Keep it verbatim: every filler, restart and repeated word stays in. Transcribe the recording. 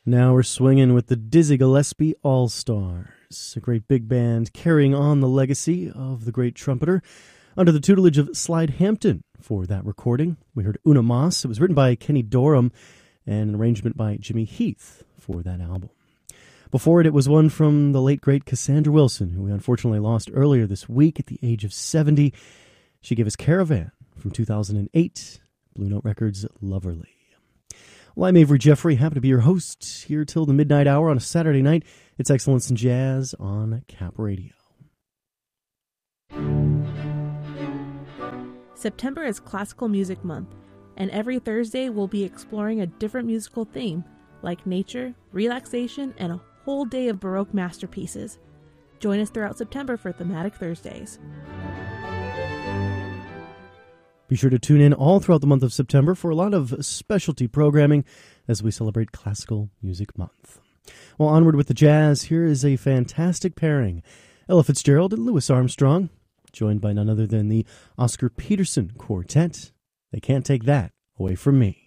Now we're swinging with the Dizzy Gillespie All-Stars, a great big band carrying on the legacy of the great trumpeter. Under the tutelage of Slide Hampton for that recording, we heard Una Mas. It was written by Kenny Dorham and an arrangement by Jimmy Heath for that album. Before it, it was one from the late, great Cassandra Wilson, who we unfortunately lost earlier this week at the age of seventy. She gave us Caravan from two thousand eight, Blue Note Records' Loverly. Well, I'm Avery Jeffrey, happy to be your host here till the midnight hour on a Saturday night. It's Excellence in Jazz on Cap Radio. September is Classical Music Month, and every Thursday we'll be exploring a different musical theme, like nature, relaxation, and a whole day of Baroque masterpieces. Join us throughout September for Thematic Thursdays. Be sure to tune in all throughout the month of September for a lot of specialty programming as we celebrate Classical Music Month. Well, onward with the jazz, here is a fantastic pairing. Ella Fitzgerald and Louis Armstrong, joined by none other than the Oscar Peterson Quartet. They can't take that away from me.